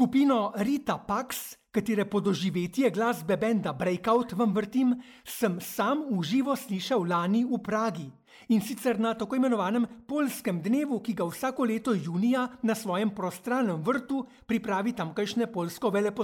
Skupino Rita Pax, katere podoživetje glasbe benda Breakout vam vrtim, sem sam v živo slišal lani v Pragi. In sicer na tako imenovanem poljskem dnevu, ki ga vsako leto junija na svojem prostranem vrtu pripravi tamkajšnje poljsko veleposlaništvo.